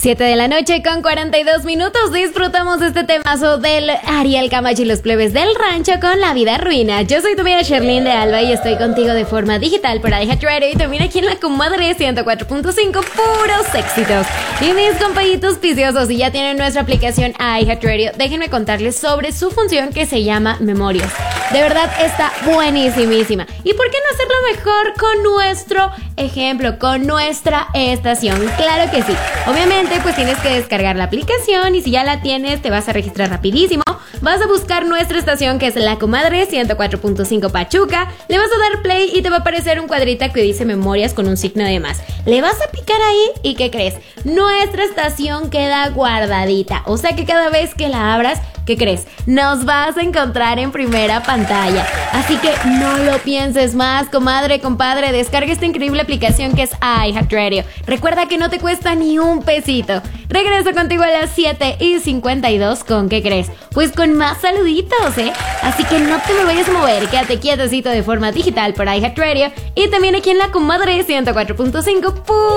7 de la noche con 42 minutos. Disfrutamos este temazo del Ariel Camacho y los plebes del rancho con La Vida Ruina. Yo soy tu amiga Sherlyn de Alba y estoy contigo de forma digital por iHeartRadio y también aquí en la comadre 104.5, puros éxitos. Y mis compañitos viciosos, si ya tienen nuestra aplicación iHeartRadio, déjenme contarles sobre su función que se llama Memorias. De verdad está buenísimísima. ¿Y por qué no hacerlo mejor con nuestro ejemplo, con nuestra estación? Claro que sí. Obviamente pues tienes que descargar la aplicación y si ya la tienes te vas a registrar rapidísimo. Vas a buscar nuestra estación que es la comadre 104.5 Pachuca. Le vas a dar play y te va a aparecer un cuadrito que dice Memorias con un signo de más. Le vas a picar ahí y ¿qué crees? Nuestra estación queda guardadita. O sea que cada vez que la abras, ¿qué crees? Nos vas a encontrar en primera pantalla. Así que no lo pienses más, comadre, compadre. Descarga esta increíble aplicación que es iHeartRadio. Recuerda que no te cuesta ni un pesito. Regreso contigo a las 7:52 con ¿qué crees? Pues con más saluditos, ¿eh? Así que no te me vayas a mover. Quédate quietecito de forma digital por iHeartRadio y también aquí en la comadre 104.5.